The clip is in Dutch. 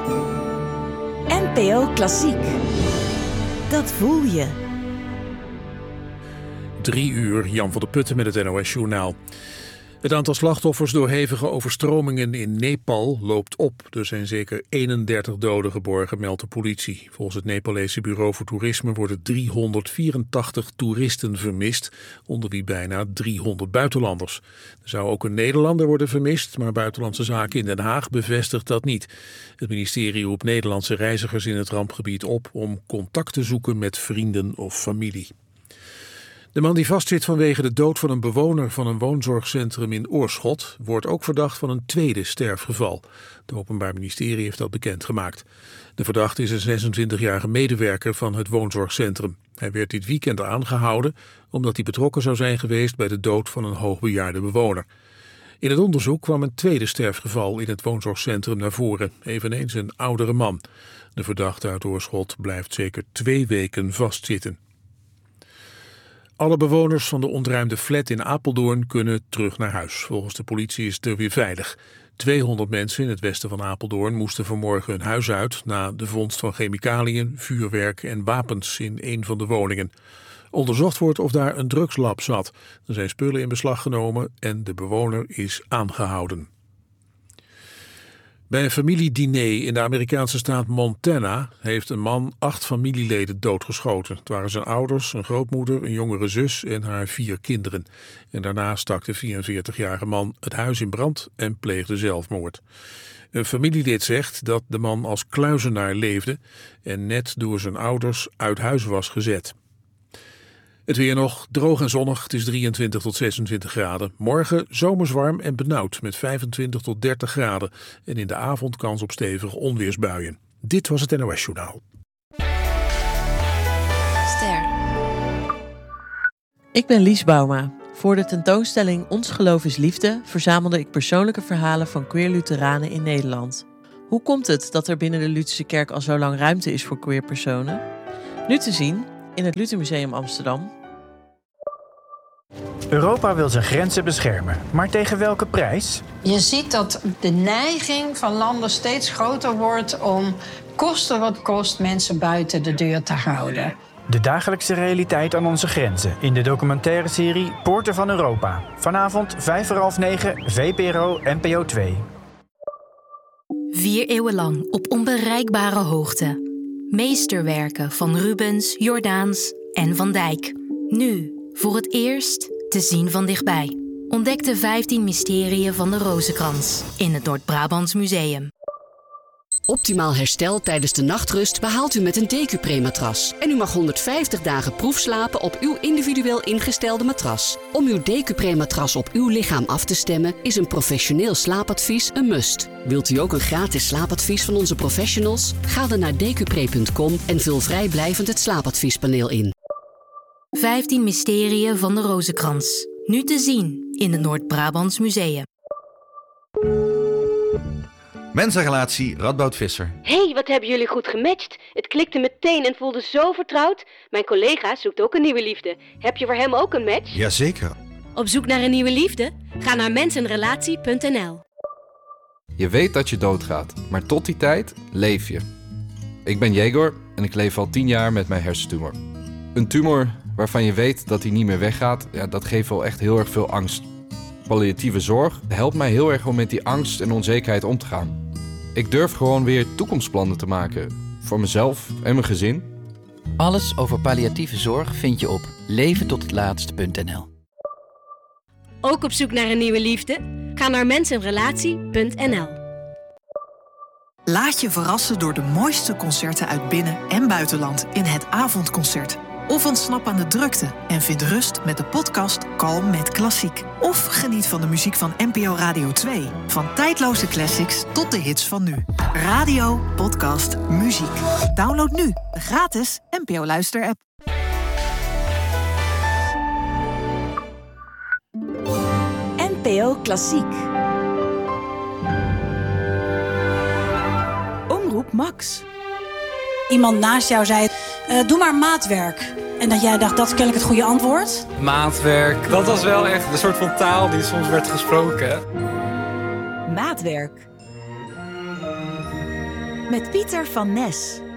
NPO Klassiek. Dat voel je. 3 uur, Jan van der Putten met het NOS-journaal. Het aantal slachtoffers door hevige overstromingen in Nepal loopt op. Er zijn zeker 31 doden geborgen, meldt de politie. Volgens het Nepalese Bureau voor Toerisme worden 384 toeristen vermist, onder wie bijna 300 buitenlanders. Er zou ook een Nederlander worden vermist, maar Buitenlandse Zaken in Den Haag bevestigt dat niet. Het ministerie roept Nederlandse reizigers in het rampgebied op om contact te zoeken met vrienden of familie. De man die vastzit vanwege de dood van een bewoner van een woonzorgcentrum in Oorschot wordt ook verdacht van een tweede sterfgeval. Het Openbaar Ministerie heeft dat bekendgemaakt. De verdachte is een 26-jarige medewerker van het woonzorgcentrum. Hij werd dit weekend aangehouden omdat hij betrokken zou zijn geweest bij de dood van een hoogbejaarde bewoner. In het onderzoek kwam een tweede sterfgeval in het woonzorgcentrum naar voren, eveneens een oudere man. De verdachte uit Oorschot blijft zeker 2 weken vastzitten. Alle bewoners van de ontruimde flat in Apeldoorn kunnen terug naar huis. Volgens de politie is het er weer veilig. 200 mensen in het westen van Apeldoorn moesten vanmorgen hun huis uit na de vondst van chemicaliën, vuurwerk en wapens in een van de woningen. Onderzocht wordt of daar een drugslab zat. Er zijn spullen in beslag genomen en de bewoner is aangehouden. Bij een familiediner in de Amerikaanse staat Montana heeft een man 8 familieleden doodgeschoten. Het waren zijn ouders, een grootmoeder, een jongere zus en haar 4 kinderen. En daarna stak de 44-jarige man het huis in brand en pleegde zelfmoord. Een familielid zegt dat de man als kluizenaar leefde en net door zijn ouders uit huis was gezet. Het weer nog droog en zonnig, het is 23 tot 26 graden. Morgen zomers warm en benauwd met 25 tot 30 graden. En in de avond kans op stevige onweersbuien. Dit was het NOS Journaal. Ster. Ik ben Lies Bouma. Voor de tentoonstelling Ons Geloof is Liefde verzamelde ik persoonlijke verhalen van queer Lutheranen in Nederland. Hoe komt het dat er binnen de Lutherse kerk al zo lang ruimte is voor queer personen? Nu te zien in het Luthermuseum Amsterdam. Europa wil zijn grenzen beschermen, maar tegen welke prijs? Je ziet dat de neiging van landen steeds groter wordt om koste wat kost mensen buiten de deur te houden. De dagelijkse realiteit aan onze grenzen in de documentaire serie Poorten van Europa. Vanavond 9:05, VPRO NPO 2. 4 eeuwen lang op onbereikbare hoogte. Meesterwerken van Rubens, Jordaens en Van Dijk. Nu, voor het eerst, te zien van dichtbij. Ontdek de 15 mysterieën van de Rozenkrans in het Noord-Brabants Museum. Optimaal herstel tijdens de nachtrust behaalt u met een Decupre-matras. En u mag 150 dagen proefslapen op uw individueel ingestelde matras. Om uw Decupre-matras op uw lichaam af te stemmen is een professioneel slaapadvies een must. Wilt u ook een gratis slaapadvies van onze professionals? Ga dan naar decupre.com en vul vrijblijvend het slaapadviespaneel in. 15 mysterieën van de Rozenkrans. Nu te zien in het Noord-Brabants Museum. Mensenrelatie Radboud Visser. Hey, wat hebben jullie goed gematcht. Het klikte meteen en voelde zo vertrouwd. Mijn collega zoekt ook een nieuwe liefde. Heb je voor hem ook een match? Jazeker. Op zoek naar een nieuwe liefde? Ga naar mensenrelatie.nl. Je weet dat je doodgaat, maar tot die tijd leef je. Ik ben Jegor en ik leef al 10 jaar met mijn hersentumor. Een tumor waarvan je weet dat hij niet meer weggaat, ja, dat geeft wel echt heel erg veel angst. Palliatieve zorg helpt mij heel erg om met die angst en onzekerheid om te gaan. Ik durf gewoon weer toekomstplannen te maken. Voor mezelf en mijn gezin. Alles over palliatieve zorg vind je op leventothetlaatst.nl. Ook op zoek naar een nieuwe liefde? Ga naar mensenrelatie.nl. Laat je verrassen door de mooiste concerten uit binnen- en buitenland in het avondconcert. Of ontsnap aan de drukte en vind rust met de podcast Kalm met Klassiek. Of geniet van de muziek van NPO Radio 2. Van tijdloze classics tot de hits van nu. Radio, podcast, muziek. Download nu de gratis NPO Luister-app. NPO Klassiek. Omroep Max. Iemand naast jou zei, doe maar maatwerk. En dat jij dacht, dat is kennelijk het goede antwoord. Maatwerk, dat was wel echt een soort van taal die soms werd gesproken. Maatwerk. Met Pieter van Nes.